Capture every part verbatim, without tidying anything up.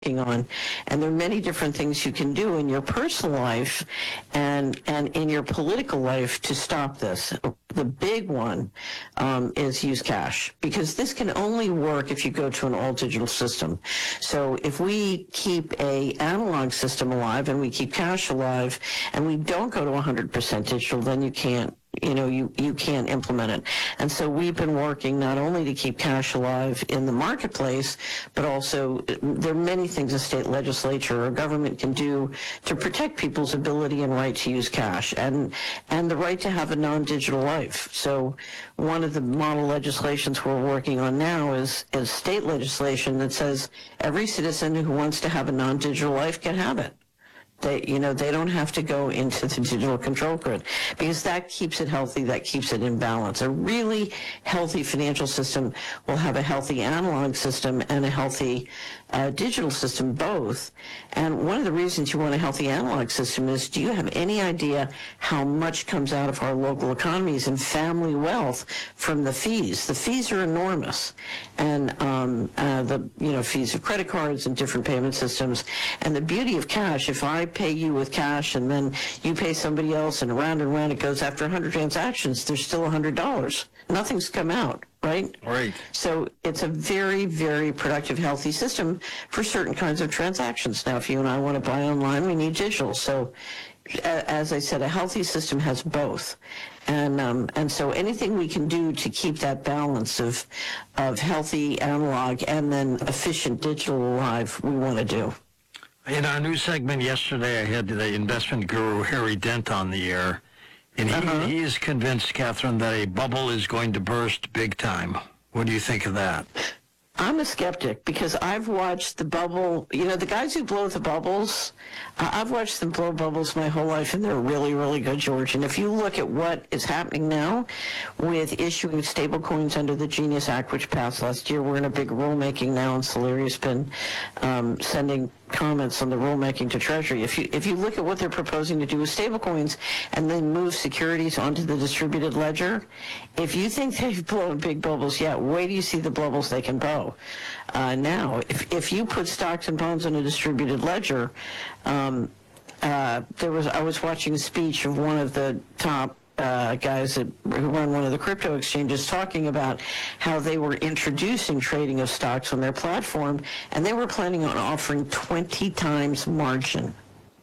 on, and there are many different things you can do in your personal life and and in your political life to stop this. The big one um, is use cash, because this can only work if you go to an all digital system. So if we keep a analog system alive and we keep cash alive and we don't go to one hundred percent digital, then you can't you know, you, you can't implement it. And so we've been working not only to keep cash alive in the marketplace, but also there are many things a state legislature or government can do to protect people's ability and right to use cash and, and the right to have a non-digital life. So one of the model legislations we're working on now is, is state legislation that says every citizen who wants to have a non-digital life can have it. They, you know, they don't have to go into the digital control grid, because that keeps it healthy, that keeps it in balance. A really healthy financial system will have a healthy analog system and a healthy uh, digital system, both. And one of the reasons you want a healthy analog system is, do you have any idea how much comes out of our local economies and family wealth from the fees? The fees are enormous. And um, uh, the, you know, fees of credit cards and different payment systems. And the beauty of cash, if I pay you with cash and then you pay somebody else and around and around it goes, after one hundred transactions, there's still one hundred dollars. Nothing's come out, right? Right. So it's a very, very productive, healthy system for certain kinds of transactions. Now, if you and I want to buy online, we need digital. So as I said, a healthy system has both. And um, and so anything we can do to keep that balance of, of healthy analog and then efficient digital alive, we want to do. In our news segment yesterday, I had the investment guru Harry Dent on the air, and he, uh-huh. he is convinced, Catherine, that a bubble is going to burst big time. What do you think of that? I'm a skeptic, because I've watched the bubble, you know, the guys who blow the bubbles, uh, I've watched them blow bubbles my whole life, and they're really, really good, George. And if you look at what is happening now with issuing stable coins under the Genius Act, which passed last year, we're in a big rulemaking now, and Solari's been um, sending comments on the rulemaking to Treasury. If you if you look at what they're proposing to do with stablecoins and then move securities onto the distributed ledger, if you think they've blown big bubbles yet, wait till you see the bubbles they can blow. Uh, now, if if you put stocks and bonds on a distributed ledger, um, uh, there was I was watching a speech of one of the top Uh, guys that run one of the crypto exchanges talking about how they were introducing trading of stocks on their platform, and they were planning on offering twenty times margin.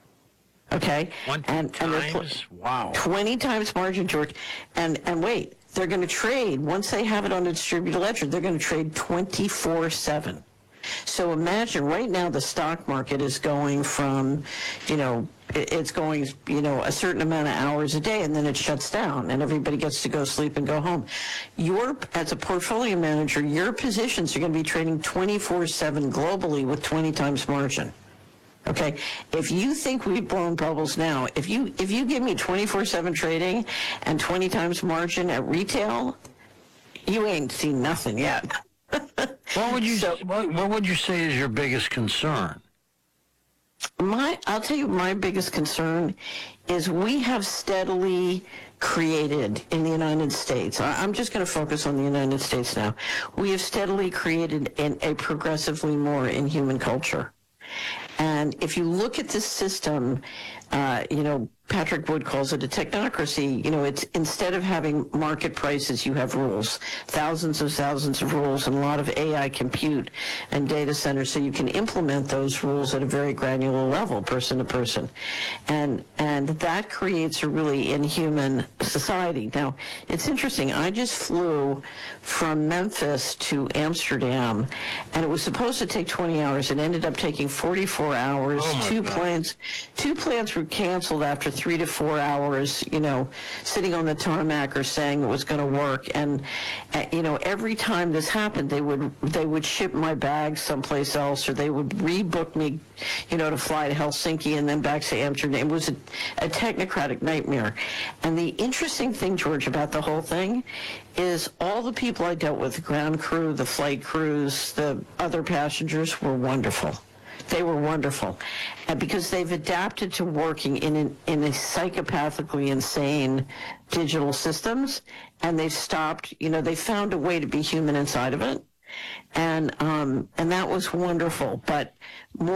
Okay? twenty and, and times? Wow. twenty times margin, George. And, and wait, they're going to trade, once they have it on a distributed ledger, they're going to trade twenty-four seven. So imagine right now the stock market is going from, you know, it's going, you know, a certain amount of hours a day, and then it shuts down and everybody gets to go sleep and go home. Your, as a portfolio manager, your positions are going to be trading twenty-four seven globally with twenty times margin. Okay, if you think we've blown bubbles now, if you if you give me twenty-four seven trading and twenty times margin at retail, you ain't seen nothing yet. What would you so, what, what would you say is your biggest concern? My, I'll tell you, my biggest concern is we have steadily created in the United States. I, I'm just going to focus on the United States now. We have steadily created an, a progressively more inhuman culture. And if you look at this system, uh, you know, Patrick Wood calls it a technocracy. You know, it's instead of having market prices, you have rules, thousands of thousands of rules, and a lot of A I compute and data centers, so you can implement those rules at a very granular level, person to person. And and that creates a really inhuman society. Now, it's interesting. I just flew from Memphis to Amsterdam, and it was supposed to take twenty hours. It ended up taking forty-four hours. Oh two God. planes, two planes were canceled after three to four hours, you know, sitting on the tarmac or saying it was going to work. And, uh, you know, every time this happened, they would they would ship my bags someplace else, or they would rebook me, you know, to fly to Helsinki and then back to Amsterdam. It was a, a technocratic nightmare. And the interesting thing, George, about the whole thing is all the people I dealt with, the ground crew, the flight crews, the other passengers, were wonderful. They were wonderful, and because they've adapted to working in an, in a psychopathically insane digital systems, and they've stopped, you know, they found a way to be human inside of it, and um, and that was wonderful. But more